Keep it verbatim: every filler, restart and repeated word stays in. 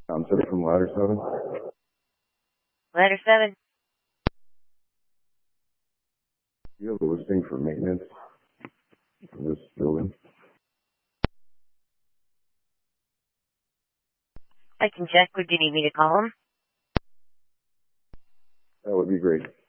I'm Ted from Ladder seven. Ladder seven. You have a listing for maintenance for this building? I can check. Would you need me to call him? That would be great.